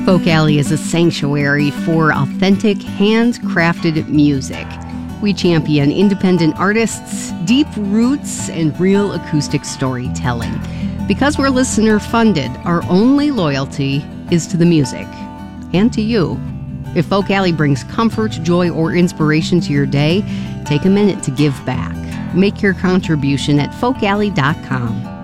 Folk Alley is a sanctuary for authentic, handcrafted music. We champion independent artists, deep roots, and real acoustic storytelling. Because we're listener-funded, our only loyalty is to the music and to you. If Folk Alley brings comfort, joy, or inspiration to your day, take a minute to give back. Make your contribution at folkalley.com.